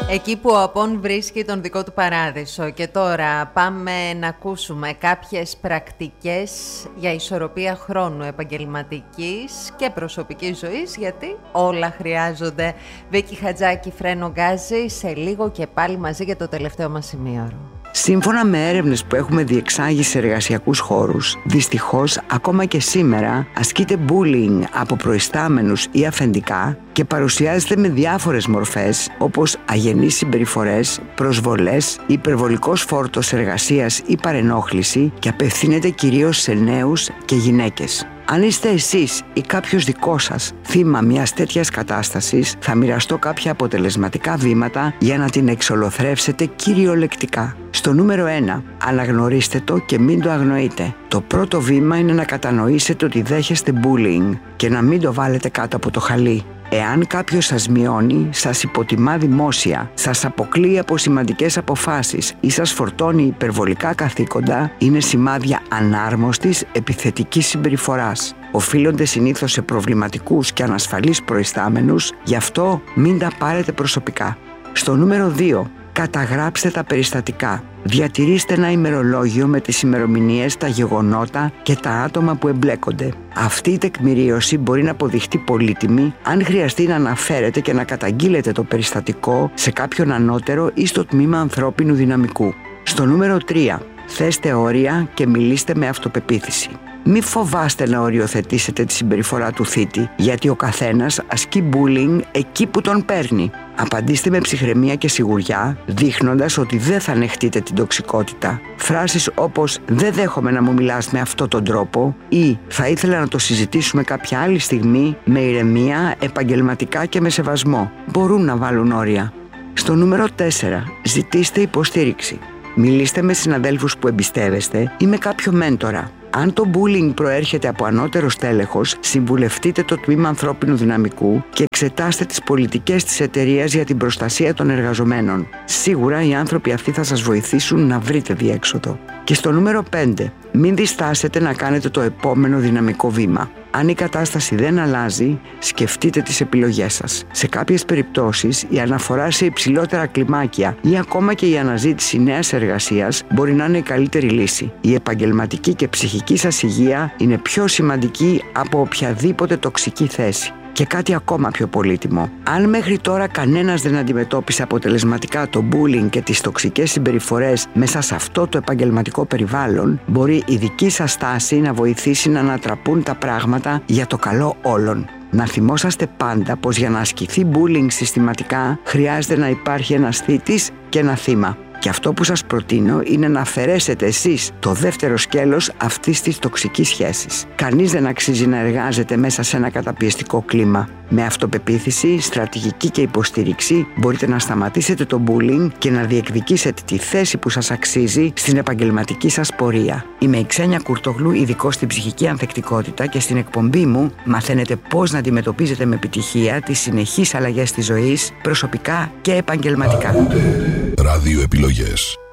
Εκεί που ο Απών βρίσκει τον δικό του παράδεισο. Και τώρα πάμε να ακούσουμε κάποιες πρακτικές για ισορροπία χρόνου επαγγελματικής και προσωπικής ζωής, γιατί όλα χρειάζονται. Βίκη Χατζάκη, Φρένο Γκάζη, σε λίγο και πάλι μαζί για το τελευταίο μας ημίωρο. Σύμφωνα με έρευνες που έχουμε διεξάγει σε εργασιακούς χώρους, δυστυχώς ακόμα και σήμερα ασκείται bullying από προϊστάμενους ή αφεντικά και παρουσιάζεται με διάφορες μορφές, όπως αγενείς συμπεριφορές, προσβολές, υπερβολικός φόρτος εργασίας ή παρενόχληση, και απευθύνεται κυρίως σε νέους και γυναίκες. Αν είστε εσείς ή κάποιος δικός σας θύμα μιας τέτοιας κατάστασης, θα μοιραστώ κάποια αποτελεσματικά βήματα για να την εξολοθρεύσετε κυριολεκτικά. Στο νούμερο 1, αναγνωρίστε το και μην το αγνοείτε. Το πρώτο βήμα είναι να κατανοήσετε ότι δέχεστε bullying και να μην το βάλετε κάτω από το χαλί. Εάν κάποιος σας μειώνει, σας υποτιμά δημόσια, σας αποκλείει από σημαντικές αποφάσεις ή σας φορτώνει υπερβολικά καθήκοντα, είναι σημάδια ανάρμοστης επιθετικής συμπεριφοράς. Οφείλονται συνήθως σε προβληματικούς και ανασφαλείς προϊστάμενους, γι' αυτό μην τα πάρετε προσωπικά. Στο νούμερο 2, καταγράψτε τα περιστατικά. Διατηρήστε ένα ημερολόγιο με τις ημερομηνίες, τα γεγονότα και τα άτομα που εμπλέκονται. Αυτή η τεκμηρίωση μπορεί να αποδειχτεί πολύτιμη αν χρειαστεί να αναφέρετε και να καταγγείλετε το περιστατικό σε κάποιον ανώτερο ή στο τμήμα ανθρώπινου δυναμικού. Στο νούμερο 3, θέστε όρια και μιλήστε με αυτοπεποίθηση. Μη φοβάστε να οριοθετήσετε τη συμπεριφορά του θήτη, γιατί ο καθένας ασκεί bullying εκεί που τον παίρνει. Απαντήστε με ψυχραιμία και σιγουριά, δείχνοντας ότι δεν θα ανεχτείτε την τοξικότητα. Φράσεις όπως «Δεν δέχομαι να μου μιλάς με αυτόν τον τρόπο» ή «Θα ήθελα να το συζητήσουμε κάποια άλλη στιγμή» με ηρεμία, επαγγελματικά και με σεβασμό μπορούν να βάλουν όρια. Στο νούμερο 4, ζητήστε υποστήριξη. Μιλήστε με συναδέλφους που εμπιστεύεστε ή με κάποιο μέντορα. Αν το bullying προέρχεται από ανώτερο στέλεχος, συμβουλευτείτε το τμήμα ανθρώπινου δυναμικού και εξετάστε τις πολιτικές της εταιρείας για την προστασία των εργαζομένων. Σίγουρα οι άνθρωποι αυτοί θα σας βοηθήσουν να βρείτε διέξοδο. Και στο νούμερο 5, μην διστάσετε να κάνετε το επόμενο δυναμικό βήμα. Αν η κατάσταση δεν αλλάζει, σκεφτείτε τις επιλογές σας. Σε κάποιες περιπτώσεις, η αναφορά σε υψηλότερα κλιμάκια ή ακόμα και η αναζήτηση νέας εργασίας μπορεί να είναι η καλύτερη λύση. Η επαγγελματική και ψυχική σας υγεία είναι πιο σημαντική από οποιαδήποτε τοξική θέση. Και κάτι ακόμα πιο πολύτιμο. Αν μέχρι τώρα κανένας δεν αντιμετώπισε αποτελεσματικά το bullying και τις τοξικές συμπεριφορές μέσα σε αυτό το επαγγελματικό περιβάλλον, μπορεί η δική σας στάση να βοηθήσει να ανατραπούν τα πράγματα για το καλό όλων. Να θυμόσαστε πάντα πως για να ασκηθεί bullying συστηματικά χρειάζεται να υπάρχει ένας θήτης και ένα θύμα. Και αυτό που σας προτείνω είναι να αφαιρέσετε εσείς το δεύτερο σκέλος αυτής της τοξικής σχέσης. Κανείς δεν αξίζει να εργάζεται μέσα σε ένα καταπιεστικό κλίμα. Με αυτοπεποίθηση, στρατηγική και υποστήριξη μπορείτε να σταματήσετε το bullying και να διεκδικήσετε τη θέση που σας αξίζει στην επαγγελματική σας πορεία. Είμαι η Ξένια Κουρτογλού, ειδικός στην ψυχική ανθεκτικότητα, και στην εκπομπή μου μαθαίνετε πώς να αντιμετωπίζετε με επιτυχία τις συνεχείς αλλαγές της ζωής, προσωπικά και επαγγελματικά. Ράδιο επιλογές.